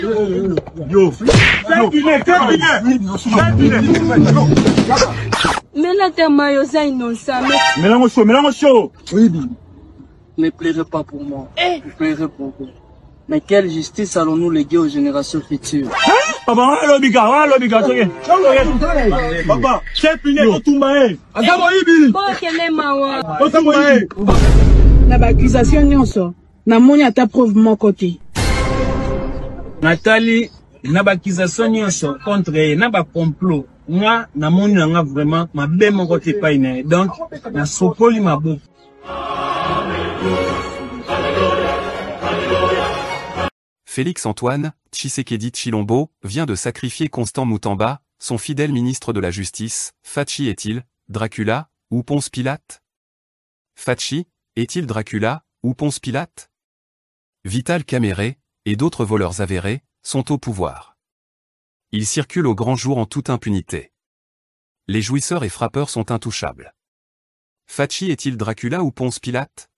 Mais là, t'es maillot, innocent. Mélange chaud. Oui. Ne pleurez pas pour moi. Ne pleurez pour vous. Mais quelle justice allons-nous léguer aux générations futures? Papa, Papa, c'est fini, Otumbae. Na ba accusation nyonso. Na moni ata preuve mon côté. Nathalie, na ba accusation nyonso contre elle, na ba complot. Moi, na moni nanga vraiment ma be mon côté pas ine. Donc, na sopoli ma boue. Félix-Antoine Tshisekedi Tshilombo vient de sacrifier Constant Moutamba, son fidèle ministre de la Justice. Fachi est-il Dracula ou Ponce Pilate? Fachi est-il Dracula ou Ponce Pilate? Vital Kamerhe et d'autres voleurs avérés sont au pouvoir. Ils circulent au grand jour en toute impunité. Les jouisseurs et frappeurs sont intouchables. Fachi est-il Dracula ou Ponce Pilate?